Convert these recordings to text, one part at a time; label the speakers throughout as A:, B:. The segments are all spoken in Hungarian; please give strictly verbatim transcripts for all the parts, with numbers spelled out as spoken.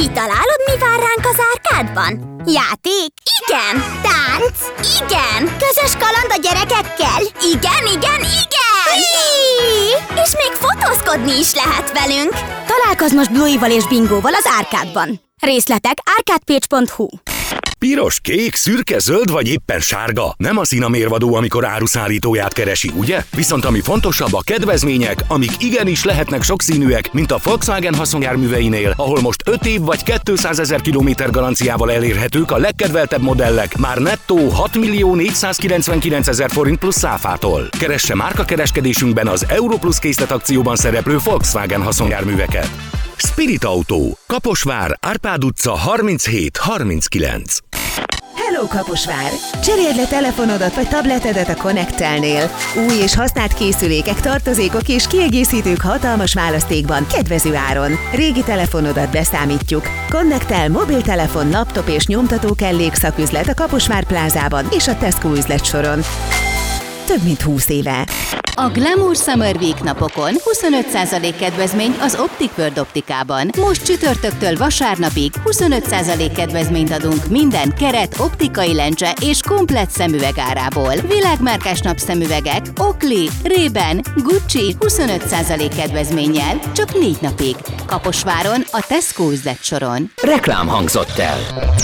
A: Kitalálod, mi vár ránk az árkádban? Játék? Igen! Tánc? Igen! Közös kaland a gyerekekkel? Igen, igen, igen! Hí! És még fotózkodni is lehet velünk! Találkozz most Bluey-val és Bingóval az árkádban. Részletek arcade page pont hu.
B: Piros, kék, szürke, zöld vagy éppen sárga. Nem a szín a mérvadó, amikor áruszállítóját keresi, ugye? Viszont ami fontosabb, a kedvezmények, amik igenis lehetnek sokszínűek, mint a Volkswagen haszonjárműveinél, ahol most öt év vagy kétszázezer kilométer garanciával elérhetők a legkedveltebb modellek, már nettó hat millió négyszázkilencvenkilencezer forint plusz áfától. Keresse márkakereskedésünkben az Europlus készlet akcióban szereplő Volkswagen haszonjárműveket. Spirit Autó, Kaposvár, Árpád utca harminchét harminckilenc.
C: Hello Kaposvár! Cseréld le telefonodat vagy tabletedet a Connect-telnél. Új és használt készülékek, tartozékok és kiegészítők hatalmas választékban, kedvező áron. Régi telefonodat beszámítjuk. Connect-tel mobiltelefon, laptop és nyomtató kellék szaküzlet a Kaposvár plázában és a Tesco üzletsoron. Több mint húsz éve.
D: A Glamour Summer Week napokon huszonöt százalék kedvezmény az Optic World optikában. Most csütörtöktől vasárnapig huszonöt százalék kedvezményt adunk minden keret, optikai lencse és komplett szemüveg árából. Világmárkás napszemüvegek, Oakley, Ray-Ban, Gucci huszonöt százalék kedvezménnyel csak négy napig. Kaposváron a Tesco üzletsoron.
E: Reklám hangzott el.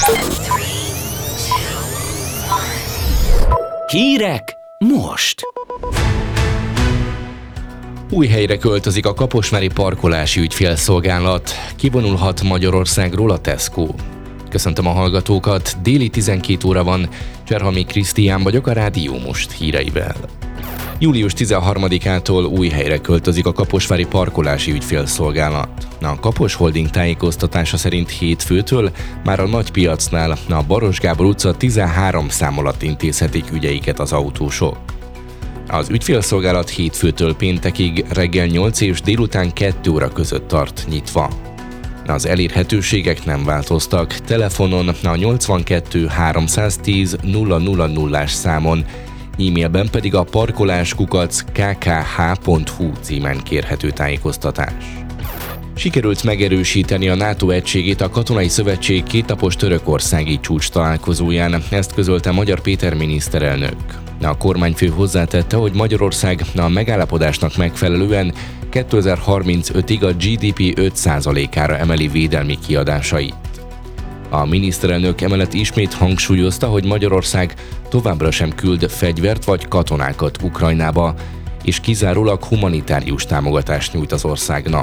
E: Hírek most.
F: Új helyre költözik a kaposvári parkolási ügyfélszolgálat. Kivonulhat Magyarországról a Tesco. Köszöntöm a hallgatókat, déli tizenkét óra van, Cserhalmi Krisztián vagyok a Rádió Most híreivel. július tizenharmadikától új helyre költözik a kaposvári parkolási ügyfélszolgálat. A Kapos Holding tájékoztatása szerint hétfőtől már a Nagypiacnál, a Baros Gábor utca tizenhárom szám alatt intézhetik ügyeiket az autósok. Az ügyfélszolgálat hétfőtől péntekig reggel nyolc és délután kettő óra között tart nyitva. Az elérhetőségek nem változtak, telefonon a nyolcvankettő háromszáztíz nulla nulla nullás számon, e-mailben pedig a parkoláskukac k k h pont hu címen kérhető tájékoztatás. Sikerült megerősíteni a NATO egységét a Katonai Szövetség kétnapos törökországi csúcs találkozóján, ezt közölte Magyar Péter miniszterelnök. A kormányfő hozzátette, hogy Magyarország a megállapodásnak megfelelően kétezer-harmincötig a gé dé pé öt százalékára emeli védelmi kiadásait. A miniszterelnök emellett ismét hangsúlyozta, hogy Magyarország továbbra sem küld fegyvert vagy katonákat Ukrajnába, és kizárólag humanitárius támogatást nyújt az országnak.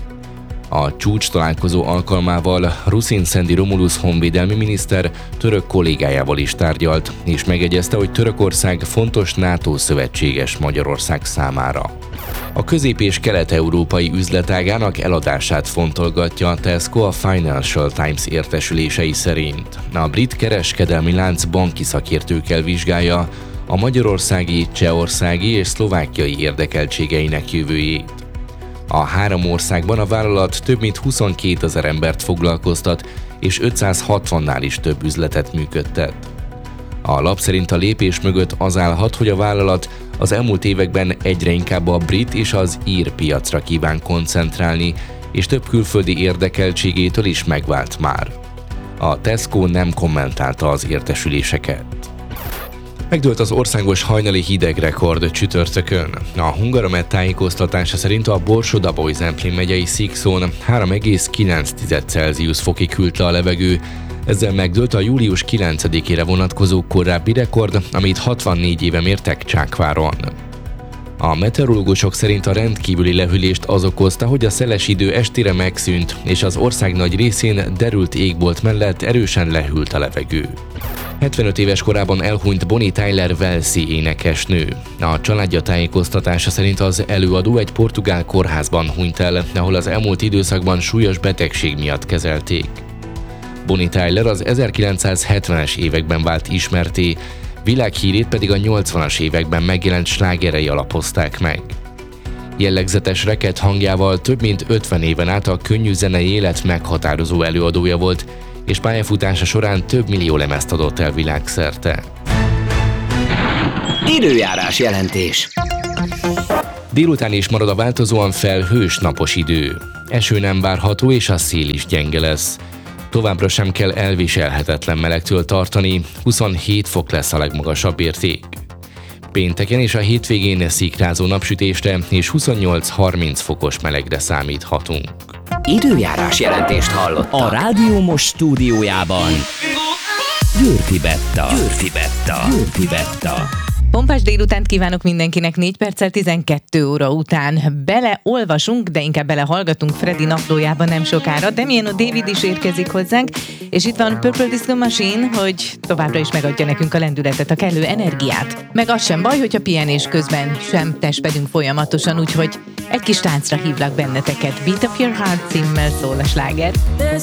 F: A csúcs találkozó alkalmával Ruszin Szendi Romulus honvédelmi miniszter török kollégájával is tárgyalt, és megegyezte, hogy Törökország fontos NATO szövetséges Magyarország számára. A közép- és kelet-európai üzletágának eladását fontolgatja a Tesco a Financial Times értesülései szerint. A brit kereskedelmi lánc banki szakértőkkel vizsgálja a magyarországi, csehországi és szlovákiai érdekeltségeinek jövőjét. A három országban a vállalat több mint huszonkétezer embert foglalkoztat, és ötszázhatvannál is több üzletet működtet. A lap szerint a lépés mögött az állhat, hogy a vállalat az elmúlt években egyre inkább a brit és az ír piacra kíván koncentrálni, és több külföldi érdekeltségétől is megvált már. A Tesco nem kommentálta az értesüléseket. Megdőlt az országos hajnali hidegrekord csütörtökön. A Hungaromet tájékoztatása szerint a Borsod-Abaúj-Zemplén megyei Szikszón három egész kilenc Celsius fokig hűlt le a levegő, ezzel megdőlt a július kilencedikére vonatkozó korábbi rekord, amit hatvannégy éve mértek Csákváron. A meteorológusok szerint a rendkívüli lehűlést az okozta, hogy a szeles idő estére megszűnt, és az ország nagy részén derült égbolt mellett erősen lehűlt a levegő. hetvenöt éves korában elhunyt Bonnie Tyler walesi énekesnő. A családja tájékoztatása szerint az előadó egy portugál kórházban hunyt el, ahol az elmúlt időszakban súlyos betegség miatt kezelték. Bonnie Tyler az ezerkilencszázhetvenes években vált ismertté, világhírét pedig a nyolcvanas években megjelent slágerei alapozták meg. Jellegzetes reket hangjával több mint ötven éven át a könnyű zenei élet meghatározó előadója volt, és pályafutása során több millió lemezt adott el világszerte.
E: Időjárás jelentés.
F: Délután is marad a változóan felhős napos idő. Eső nem várható, és a szél is gyenge lesz. továbbra sem kell elviselhetetlen melegtől tartani, huszonhét fok lesz a legmagasabb érték. Pénteken és a hétvégén szikrázó napsütésre és huszonnyolc-harminc fokos melegre számíthatunk.
E: Időjárás jelentést hallottak. A Rádió Most stúdiójában Győrfi Betta. Győrfi Betta. Győrfi Betta.
G: Pompás délutánt kívánok mindenkinek, négy perccel tizenkettő óra után beleolvasunk, de inkább belehallgatunk Freddy naplójába nem sokára. Damiano David is érkezik hozzánk, és itt van Purple Disco Machine, hogy továbbra is megadja nekünk a lendületet, a kellő energiát. Meg az sem baj, hogyha pihenés közben sem testpedünk folyamatosan, úgyhogy egy kis táncra hívlak benneteket. Beat of Your Heart címmel szól a sláger.
H: There's